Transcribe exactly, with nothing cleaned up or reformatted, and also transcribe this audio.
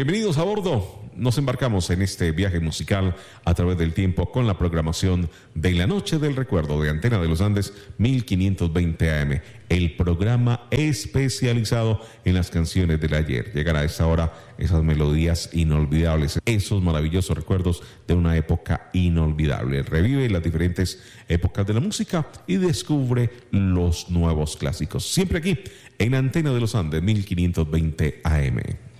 Bienvenidos a bordo. Nos embarcamos en este viaje musical a través del tiempo con la programación de La Noche del Recuerdo de Antena de los Andes mil quinientos veinte A M, el programa especializado en las canciones del ayer. Llegan a esta hora esas melodías inolvidables, esos maravillosos recuerdos de una época inolvidable. Revive las diferentes épocas de la música y descubre los nuevos clásicos. Siempre aquí en Antena de los Andes mil quinientos veinte A M.